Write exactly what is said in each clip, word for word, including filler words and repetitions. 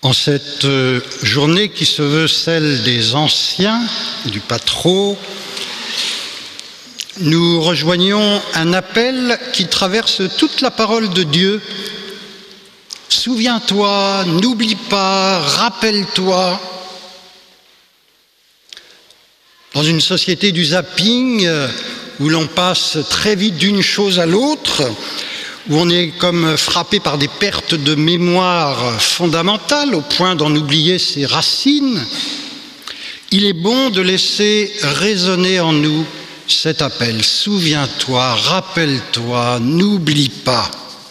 En cette journée qui se veut celle des anciens, du Patro, nous rejoignons un appel qui traverse toute la parole de Dieu. Souviens-toi, n'oublie pas, rappelle-toi. Dans une société du zapping, où l'on passe très vite d'une chose à l'autre, où on est comme frappé par des pertes de mémoire fondamentales au point d'en oublier ses racines, il est bon de laisser résonner en nous cet appel. Souviens-toi, rappelle-toi, n'oublie pas.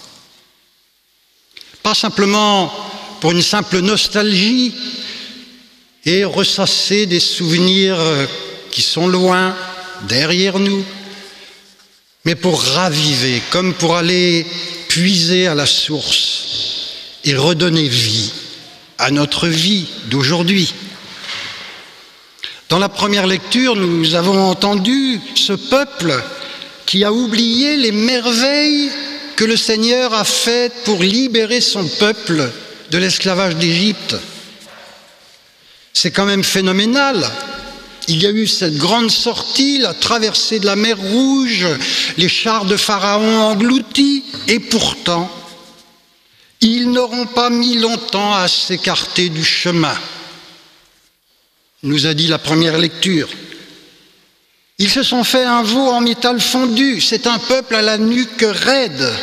Pas simplement pour une simple nostalgie et ressasser des souvenirs qui sont loin, derrière nous, mais pour raviver, comme pour aller puiser à la source et redonner vie à notre vie d'aujourd'hui. Dans la première lecture, nous avons entendu ce peuple qui a oublié les merveilles que le Seigneur a faites pour libérer son peuple de l'esclavage d'Égypte. C'est quand même phénoménal. Il y a eu cette grande sortie, la traversée de la mer Rouge, les chars de Pharaon engloutis, et pourtant, ils n'auront pas mis longtemps à s'écarter du chemin, nous a dit la première lecture. Ils se sont fait un veau en métal fondu, c'est un peuple à la nuque raide.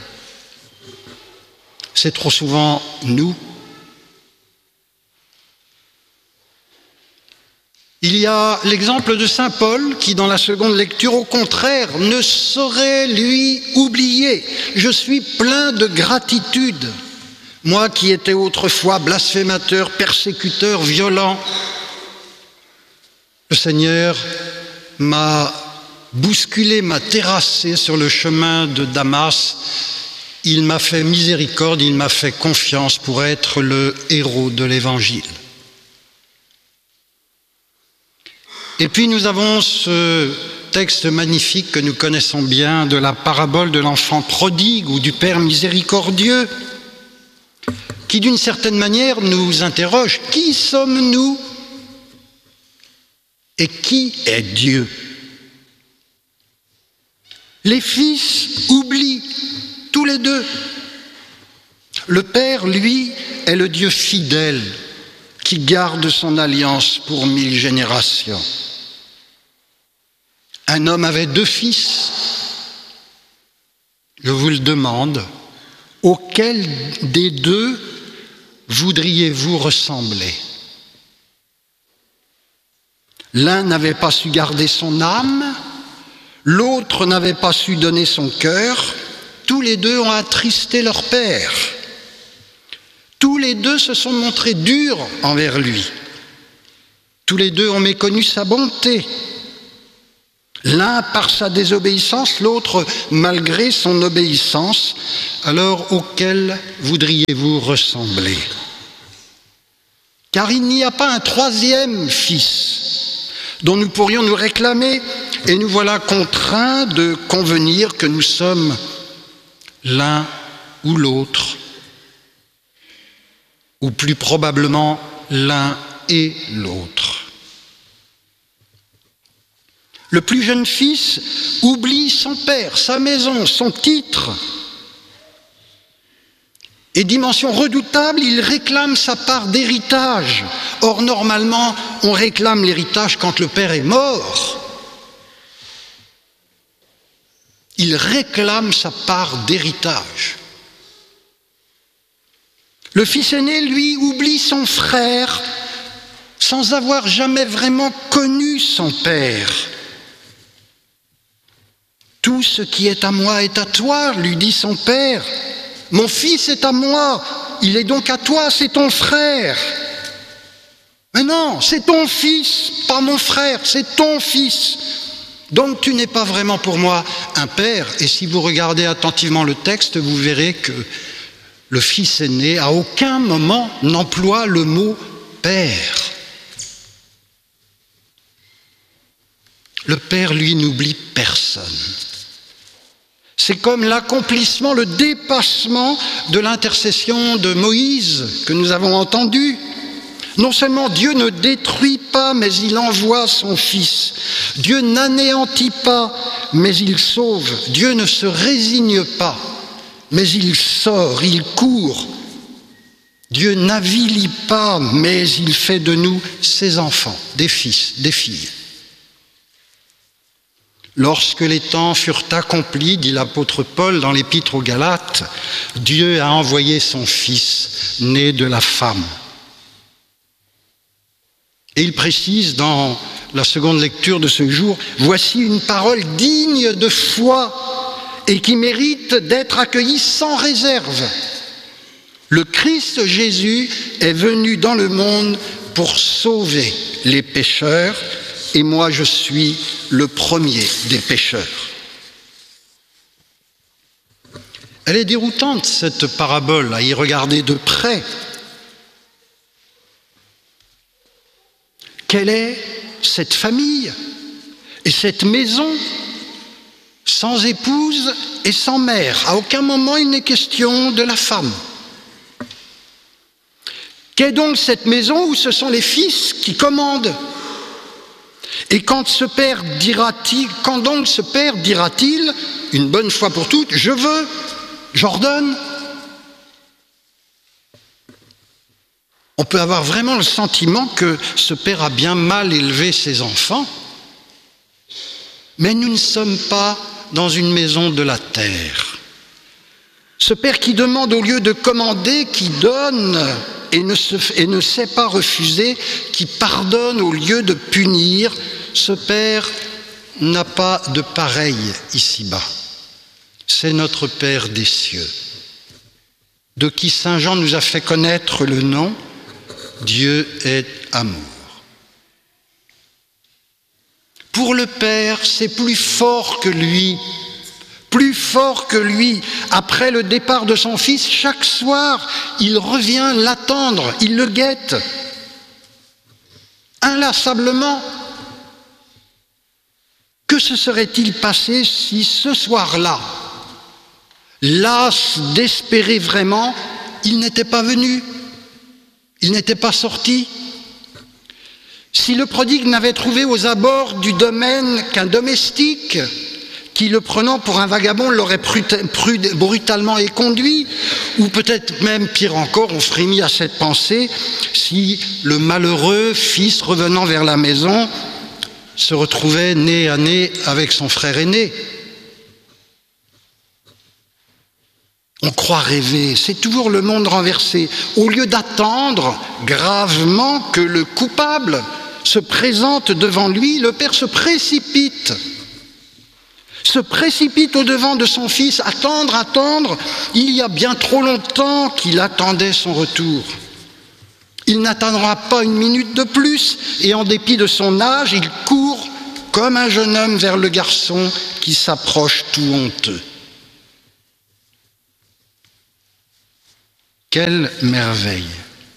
C'est trop souvent nous. Il y a l'exemple de saint Paul qui, dans la seconde lecture, au contraire, ne saurait lui oublier. Je suis plein de gratitude. Moi qui étais autrefois blasphémateur, persécuteur, violent, le Seigneur m'a bousculé, m'a terrassé sur le chemin de Damas. Il m'a fait miséricorde, il m'a fait confiance pour être le héros de l'Évangile. Et puis nous avons ce texte magnifique que nous connaissons bien de la parabole de l'enfant prodigue ou du Père miséricordieux, qui d'une certaine manière nous interroge. Qui sommes-nous et qui est Dieu? Les fils oublient tous les deux. Le Père, lui, est le Dieu fidèle qui garde son alliance pour mille générations. Un homme avait deux fils. Je vous le demande, auquel des deux voudriez-vous ressembler? L'un n'avait pas su garder son âme, l'autre n'avait pas su donner son cœur. Tous les deux ont attristé leur père. Tous les deux se sont montrés durs envers lui. Tous les deux ont méconnu sa bonté. L'un par sa désobéissance, l'autre malgré son obéissance. Alors auquel voudriez-vous ressembler? Car il n'y a pas un troisième fils dont nous pourrions nous réclamer, et nous voilà contraints de convenir que nous sommes l'un ou l'autre, ou plus probablement l'un et l'autre. Le plus jeune fils oublie son père, sa maison, son titre. Et dimension redoutable, il réclame sa part d'héritage. Or, normalement, on réclame l'héritage quand le père est mort. Il réclame sa part d'héritage. Le fils aîné, lui, oublie son frère sans avoir jamais vraiment connu son père. Tout ce qui est à moi est à toi, lui dit son père. Mon fils est à moi, il est donc à toi, c'est ton frère. Mais non, c'est ton fils, pas mon frère, c'est ton fils. Donc tu n'es pas vraiment pour moi un père. Et si vous regardez attentivement le texte, vous verrez que le fils aîné à aucun moment n'emploie le mot père. Le père, lui, n'oublie personne. C'est comme l'accomplissement, le dépassement de l'intercession de Moïse que nous avons entendu. Non seulement Dieu ne détruit pas, mais il envoie son Fils. Dieu n'anéantit pas, mais il sauve. Dieu ne se résigne pas, mais il sort, il court. Dieu n'avilit pas, mais il fait de nous ses enfants, des fils, des filles. Lorsque les temps furent accomplis, dit l'apôtre Paul dans l'épître aux Galates, Dieu a envoyé son Fils, né de la femme. Et il précise dans la seconde lecture de ce jour, « Voici une parole digne de foi et qui mérite d'être accueillie sans réserve. Le Christ Jésus est venu dans le monde pour sauver les pécheurs, et moi je suis le premier des pécheurs. » Elle est déroutante, cette parabole, à y regarder de près. Quelle est cette famille et cette maison sans épouse et sans mère? À aucun moment il n'est question de la femme. Qu'est donc cette maison où ce sont les fils qui commandent? Et quand ce père dira-t-il, quand donc ce père dira-t-il, une bonne fois pour toutes, je veux, j'ordonne? On peut avoir vraiment le sentiment que ce père a bien mal élevé ses enfants, mais nous ne sommes pas dans une maison de la terre. Ce père qui demande au lieu de commander, qui donne et ne, se, et ne sait pas refuser, qui pardonne au lieu de punir, ce père n'a pas de pareil ici-bas. C'est notre Père des cieux, de qui saint Jean nous a fait connaître le nom. Dieu est amour. Pour le Père, c'est plus fort que lui, plus fort que lui. Après le départ de son Fils, chaque soir, il revient l'attendre, il le guette, inlassablement. Que se serait-il passé si ce soir-là, las d'espérer vraiment, il n'était pas venu? Il n'était pas sorti? Si le prodigue n'avait trouvé aux abords du domaine qu'un domestique qui, le prenant pour un vagabond, l'aurait brutalement éconduit, ou peut-être même, pire encore, on frémit à cette pensée, si le malheureux fils revenant vers la maison se retrouvait nez à nez avec son frère aîné. On croit rêver, c'est toujours le monde renversé. Au lieu d'attendre gravement que le coupable se présente devant lui, le père se précipite, se précipite au-devant de son fils. Attendre, attendre, il y a bien trop longtemps qu'il attendait son retour. Il n'attendra pas une minute de plus, et en dépit de son âge, il court comme un jeune homme vers le garçon qui s'approche tout honteux. Quelle merveille!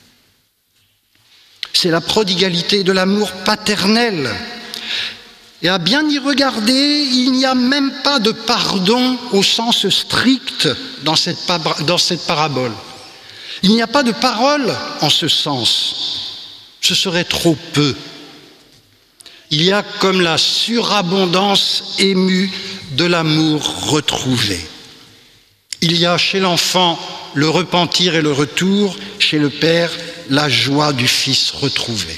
C'est la prodigalité de l'amour paternel. Et à bien y regarder, il n'y a même pas de pardon au sens strict dans cette, dans cette parabole. Il n'y a pas de parole en ce sens. Ce serait trop peu. Il y a comme la surabondance émue de l'amour retrouvé. Il y a chez l'enfant le repentir et le retour, chez le Père, la joie du Fils retrouvé.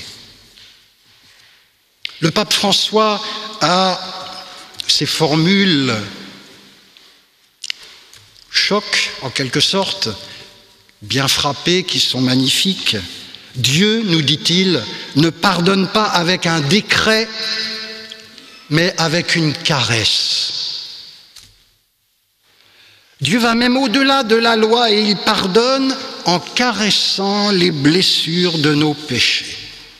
Le pape François a ces formules choc, en quelque sorte, bien frappées, qui sont magnifiques. Dieu, nous dit-il, ne pardonne pas avec un décret, mais avec une caresse. Dieu va même au-delà de la loi et il pardonne en caressant les blessures de nos péchés.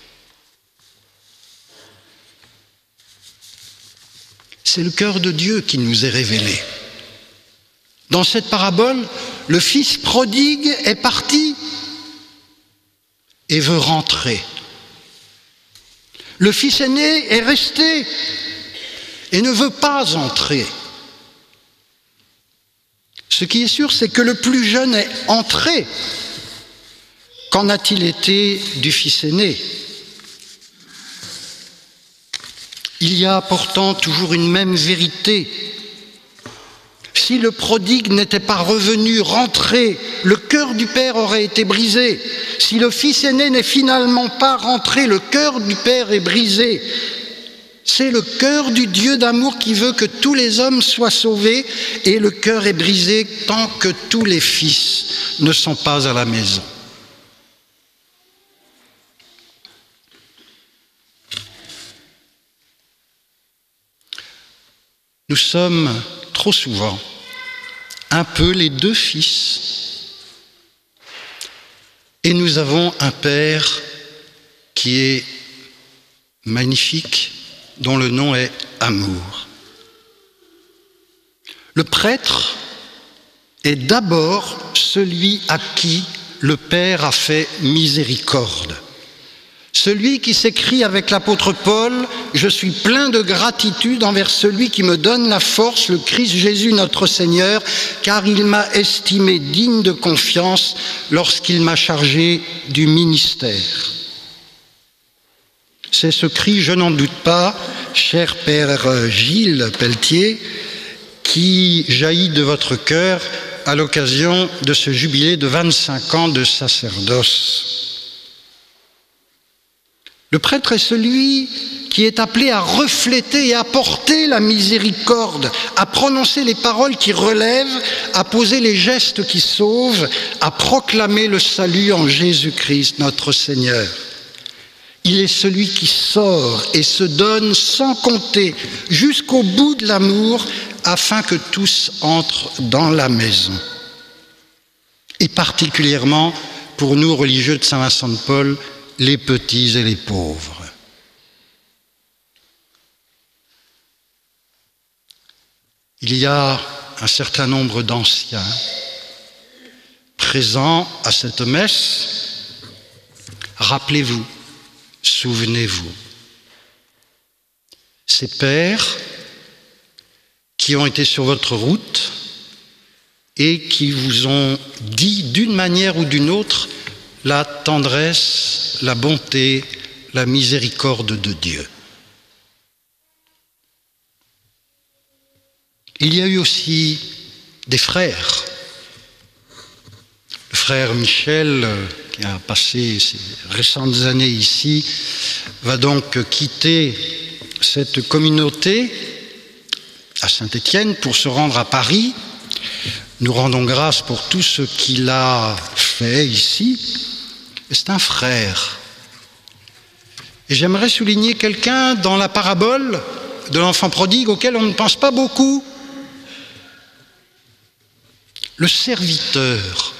C'est le cœur de Dieu qui nous est révélé. Dans cette parabole, le fils prodigue est parti et veut rentrer. Le fils aîné est resté et ne veut pas entrer. Ce qui est sûr, c'est que le plus jeune est entré. Qu'en a-t-il été du fils aîné? Il y a pourtant toujours une même vérité. Si le prodigue n'était pas revenu, rentré, le cœur du père aurait été brisé. Si le fils aîné n'est finalement pas rentré, le cœur du père est brisé. C'est le cœur du Dieu d'amour qui veut que tous les hommes soient sauvés, et le cœur est brisé tant que tous les fils ne sont pas à la maison. Nous sommes trop souvent un peu les deux fils, et nous avons un Père qui est magnifique, dont le nom est amour. Le prêtre est d'abord celui à qui le Père a fait miséricorde. Celui qui s'écrie avec l'apôtre Paul « Je suis plein de gratitude envers celui qui me donne la force, le Christ Jésus notre Seigneur, car il m'a estimé digne de confiance lorsqu'il m'a chargé du ministère. » C'est ce cri, je n'en doute pas, cher Père Gilles Pelletier, qui jaillit de votre cœur à l'occasion de ce jubilé de vingt-cinq ans de sacerdoce. Le prêtre est celui qui est appelé à refléter et à porter la miséricorde, à prononcer les paroles qui relèvent, à poser les gestes qui sauvent, à proclamer le salut en Jésus-Christ, notre Seigneur. Il est celui qui sort et se donne sans compter jusqu'au bout de l'amour afin que tous entrent dans la maison. Et particulièrement pour nous, religieux de Saint-Vincent de Paul, les petits et les pauvres. Il y a un certain nombre d'anciens présents à cette messe. Rappelez-vous, souvenez-vous, ces pères qui ont été sur votre route et qui vous ont dit d'une manière ou d'une autre la tendresse, la bonté, la miséricorde de Dieu. Il y a eu aussi des frères. Le frère Michel, qui a passé ses récentes années ici, va donc quitter cette communauté à Saint-Étienne pour se rendre à Paris. Nous rendons grâce pour tout ce qu'il a fait ici. C'est un frère. Et j'aimerais souligner quelqu'un dans la parabole de l'enfant prodigue auquel on ne pense pas beaucoup. Le serviteur.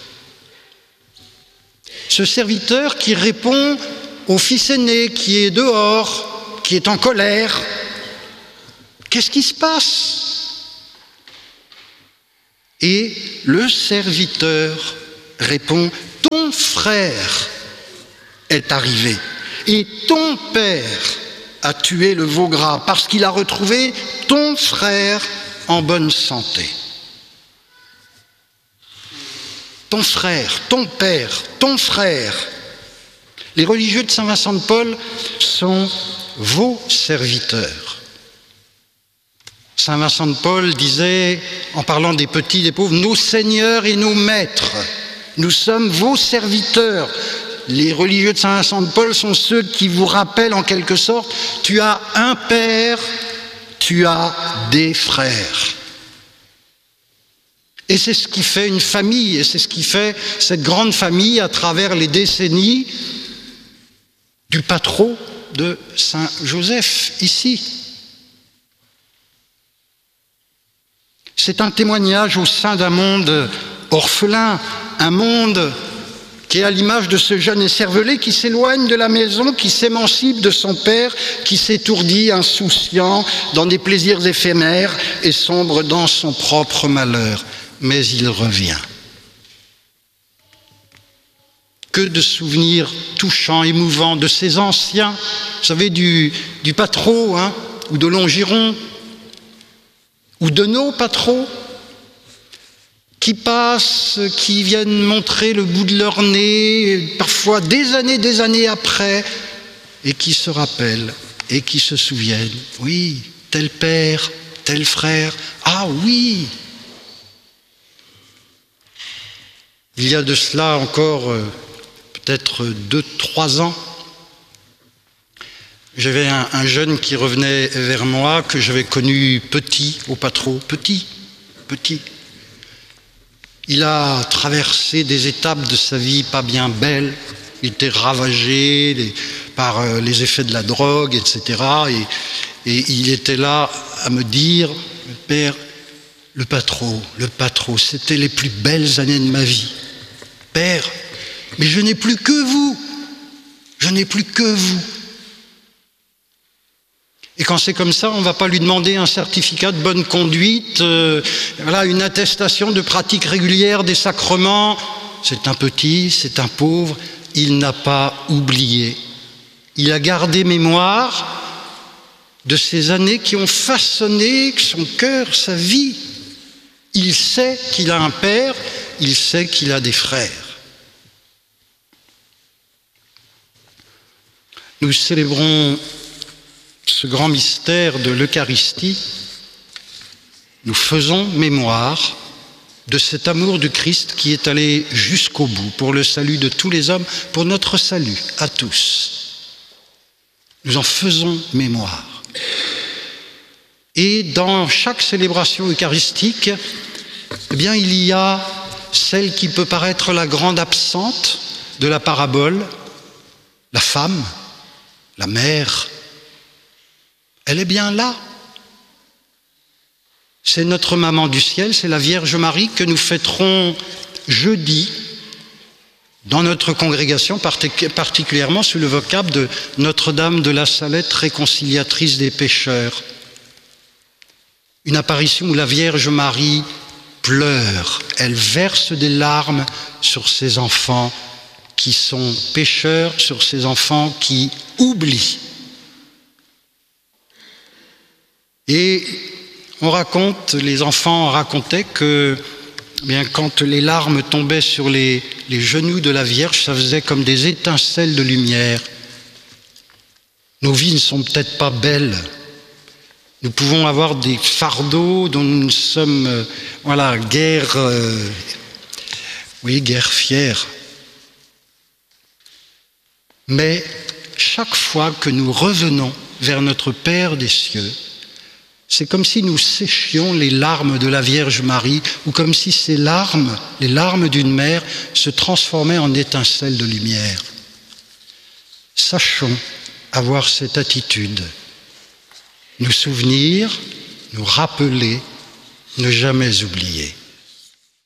Ce serviteur qui répond au fils aîné qui est dehors, qui est en colère. Qu'est-ce qui se passe? Et le serviteur répond, ton frère est arrivé et ton père a tué le veau gras parce qu'il a retrouvé ton frère en bonne santé. Ton frère, ton père, ton frère. Les religieux de Saint-Vincent de Paul sont vos serviteurs. Saint-Vincent de Paul disait, en parlant des petits, des pauvres, nos seigneurs et nos maîtres, nous sommes vos serviteurs. Les religieux de Saint-Vincent de Paul sont ceux qui vous rappellent en quelque sorte, tu as un père, tu as des frères. Et c'est ce qui fait une famille, et c'est ce qui fait cette grande famille à travers les décennies du patron de Saint-Joseph, ici. C'est un témoignage au sein d'un monde orphelin, un monde qui est à l'image de ce jeune écervelé qui s'éloigne de la maison, qui s'émancipe de son père, qui s'étourdit, insouciant, dans des plaisirs éphémères et sombre dans son propre malheur. Mais il revient. Que de souvenirs touchants, émouvants de ces anciens, vous savez, du, du Patro, hein, ou de Longiron, ou de nos Patrons, qui passent, qui viennent montrer le bout de leur nez, parfois des années, des années après, et qui se rappellent et qui se souviennent. Oui, tel père, tel frère, ah oui. Il y a de cela encore euh, peut-être deux, trois ans, j'avais un, un jeune qui revenait vers moi, que j'avais connu petit, au pas trop, petit, petit. Il a traversé des étapes de sa vie pas bien belles. Il était ravagé les, par euh, les effets de la drogue, et cetera. Et, et il était là à me dire, Père, le pas trop, le pas trop, c'était les plus belles années de ma vie. Père, mais je n'ai plus que vous, je n'ai plus que vous. Et quand c'est comme ça, on ne va pas lui demander un certificat de bonne conduite, euh, voilà, une attestation de pratique régulière des sacrements. C'est un petit, c'est un pauvre, il n'a pas oublié. Il a gardé mémoire de ces années qui ont façonné son cœur, sa vie. Il sait qu'il a un père, il sait qu'il a des frères. Nous célébrons ce grand mystère de l'Eucharistie. Nous faisons mémoire de cet amour du Christ qui est allé jusqu'au bout pour le salut de tous les hommes, pour notre salut à tous. Nous en faisons mémoire. Et dans chaque célébration eucharistique, eh bien, il y a celle qui peut paraître la grande absente de la parabole, la femme, la mère. Elle est bien là. C'est notre maman du ciel, c'est la Vierge Marie que nous fêterons jeudi dans notre congrégation, particulièrement sous le vocable de Notre-Dame de la Salette, réconciliatrice des pécheurs. Une apparition où la Vierge Marie pleure, elle verse des larmes sur ses enfants qui sont pécheurs, sur ses enfants qui oublient. Et on raconte, les enfants racontaient que eh bien, quand les larmes tombaient sur les, les genoux de la Vierge, ça faisait comme des étincelles de lumière. Nos vies ne sont peut-être pas belles. Nous pouvons avoir des fardeaux dont nous sommes, euh, voilà, guère, euh, oui, guère fiers. Mais chaque fois que nous revenons vers notre Père des cieux, c'est comme si nous séchions les larmes de la Vierge Marie, ou comme si ces larmes, les larmes d'une mère, se transformaient en étincelles de lumière. Sachons avoir cette attitude, nous souvenir, nous rappeler, ne jamais oublier.